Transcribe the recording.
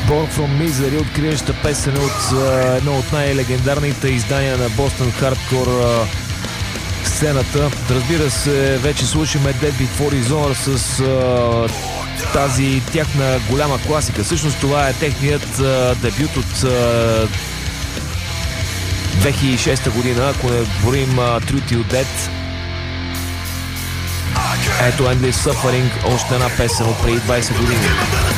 Born from Misery, откриваща песен от едно от най-легендарните издания на Boston Hardcore сцената. Разбира се, вече слушаме Dead Before Dishonor с тази тяхна голяма класика. Всъщност това е техният дебют от 2006 година, ако не борим True Till Dead. Ето Endless Suffering, още една песен от преди 20 години.